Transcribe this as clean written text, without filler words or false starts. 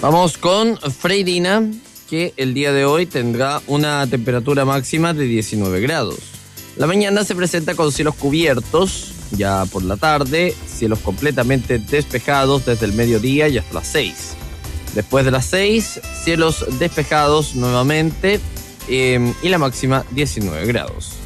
Vamos con Freirina, que el día de hoy tendrá una temperatura máxima de 19 grados. La mañana se presenta con cielos cubiertos, ya por la tarde, cielos completamente despejados desde el mediodía y hasta las 6. Después de las 6, cielos despejados nuevamente y la máxima 19 grados.